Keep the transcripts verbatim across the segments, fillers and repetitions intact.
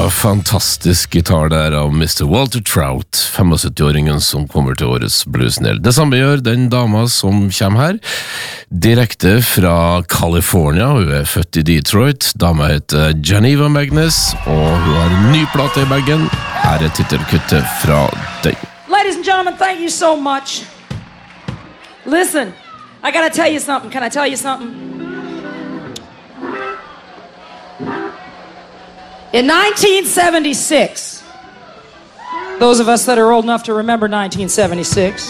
Ja, fantastisk gitar der av mister Walter Trout, syttifem-åringen som kommer til årets Bluesnell. Det samme gjør den dama som kommer her, direkte fra California. Hun er født i Detroit. Dama heter Geneva Magnus, og hun har en ny plate i baggen. Her er titelkuttet fra deg. Ladies and gentlemen, thank you so much. Listen, I gotta tell you something. Can I tell you something? In nineteen seventy-six, those of us that are old enough to remember nineteen seventy-six,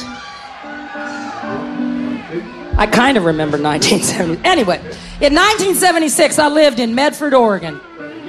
I kind of remember nineteen seventy. Anyway, in nineteen seventy-six, I lived in Medford, Oregon.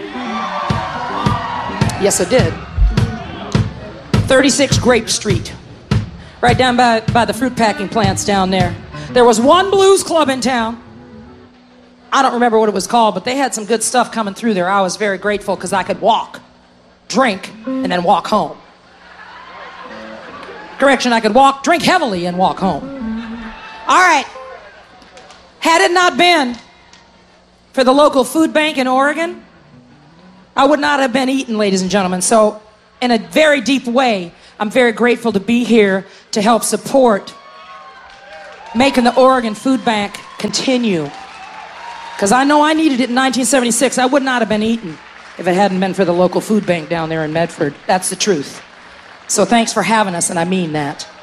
Yes, I did. thirty-six Grape Street, right down by, by the fruit packing plants down there. There was one blues club in town. I don't remember what it was called, but they had some good stuff coming through there. I was very grateful because I could walk, drink, and then walk home. Correction, I could walk, drink heavily, and walk home. All right. Had it not been for the local food bank in Oregon, I would not have been eaten, ladies and gentlemen. So, in a very deep way, I'm very grateful to be here to help support making the Oregon Food Bank continue. Because I know I needed it in nineteen seventy-six. I would not have been eaten if it hadn't been for the local food bank down there in Medford. That's the truth. So thanks for having us, and I mean that.